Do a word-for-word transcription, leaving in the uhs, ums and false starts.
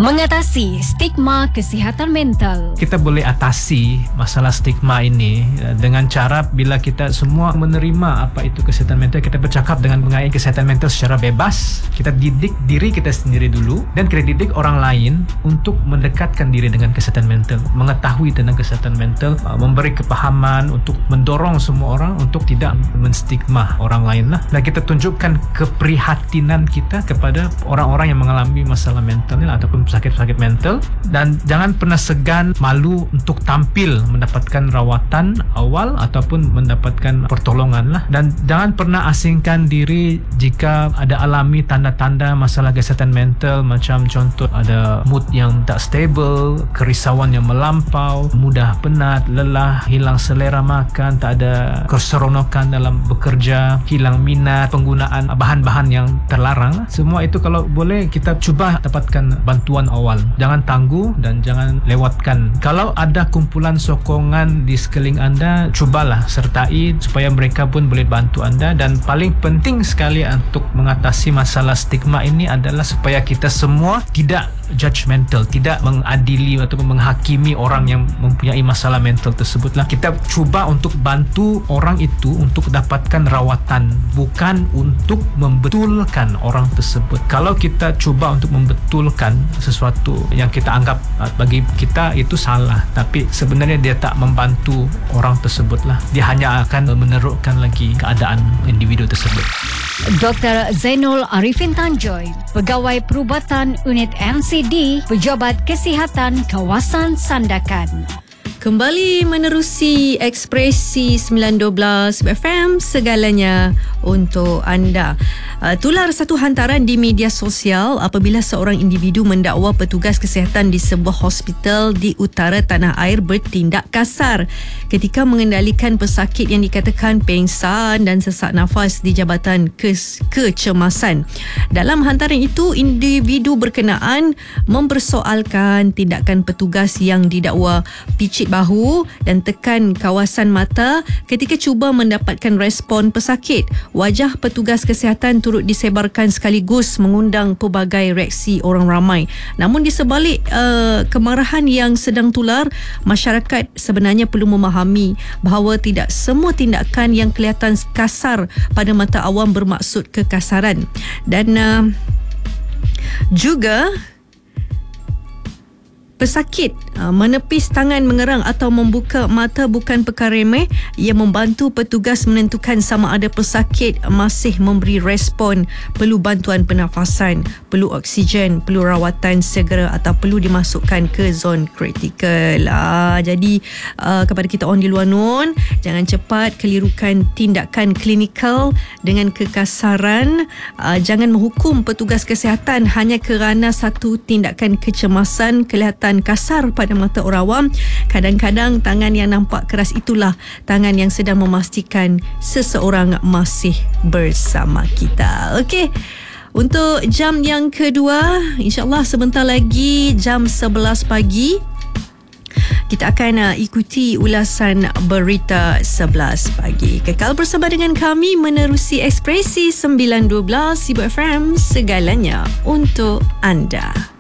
Mengatasi stigma kesihatan mental. Kita boleh atasi masalah stigma ini dengan cara bila kita semua menerima apa itu kesihatan mental, kita bercakap dengan mengenai kesihatan mental secara bebas. Kita didik diri kita sendiri dulu dan kita didik orang lain untuk mendekatkan diri dengan kesihatan mental, mengetahui tentang kesihatan mental, memberi kepahaman untuk mendorong semua orang untuk tidak menstigma orang lain lah. Dan kita tunjukkan keprihatinan kita kepada orang-orang yang mengalami masalah mental ni lah, ataupun sakit-sakit mental, dan jangan pernah segan malu untuk tampil mendapatkan rawatan awal ataupun mendapatkan pertolongan lah. Dan jangan pernah asingkan diri jika ada alami tanda-tanda masalah kesihatan mental, macam contoh ada mood yang tak stable, kerisauan yang melampau, mudah penat, lelah, hilang selera makan, tak ada keseronokan dalam bekerja, hilang minat, penggunaan bahan-bahan yang terlarang. Semua itu kalau boleh kita cuba dapatkan bantuan awal. Jangan tangguh dan jangan lewatkan. Kalau ada kumpulan sokongan di sekeliling anda, cubalah sertai supaya mereka pun boleh bantu anda. Dan paling penting sekali untuk mengatasi masalah stigma ini adalah supaya kita semua tidak judgmental, tidak mengadili ataupun menghakimi orang yang mempunyai masalah mental tersebutlah. Kita cuba untuk bantu orang itu untuk dapatkan rawatan, bukan untuk membetulkan orang tersebut. Kalau kita cuba untuk membetulkan sesuatu yang kita anggap bagi kita itu salah, tapi sebenarnya dia tak membantu orang tersebutlah. Dia hanya akan menerukkan lagi keadaan individu tersebut. Doktor Zainul Arifin Tanjoy, Pegawai Perubatan Unit M C D, Pejabat Kesihatan Kawasan Sandakan. Kembali menerusi Ekspresi sembilan dua belas F M, segalanya untuk anda. Uh, tular satu hantaran di media sosial apabila seorang individu mendakwa petugas kesihatan di sebuah hospital di utara tanah air bertindak kasar ketika mengendalikan pesakit yang dikatakan pengsan dan sesak nafas di Jabatan Kes- Kecemasan. Dalam hantaran itu, individu berkenaan mempersoalkan tindakan petugas yang didakwa picit bahu dan tekan kawasan mata ketika cuba mendapatkan respon pesakit. Wajah petugas kesihatan turut disebarkan sekaligus mengundang pelbagai reaksi orang ramai. Namun di sebalik uh, kemarahan yang sedang tular, masyarakat sebenarnya perlu memahami bahawa tidak semua tindakan yang kelihatan kasar pada mata awam bermaksud kekasaran. Dan uh, juga pesakit uh, menepis tangan, mengerang atau membuka mata bukan perkara remeh. Ia membantu petugas menentukan sama ada pesakit masih memberi respon, perlu bantuan pernafasan, perlu oksigen, perlu rawatan segera atau perlu dimasukkan ke zon kritikal. Uh, jadi uh, kepada kita orang di luar nun, jangan cepat kelirukan tindakan klinikal dengan kekasaran. Uh, jangan menghukum petugas kesihatan hanya kerana satu tindakan kecemasan kelihatan kasar pada mata orang awam. Kadang-kadang tangan yang nampak keras itulah tangan yang sedang memastikan seseorang masih bersama kita. Okey, untuk jam yang kedua, insyaAllah sebentar lagi jam sebelas pagi kita akan uh, ikuti ulasan berita sebelas pagi. Kekal bersama dengan kami menerusi Ekspresi sembilan dua belas Ibu F M, segalanya untuk anda.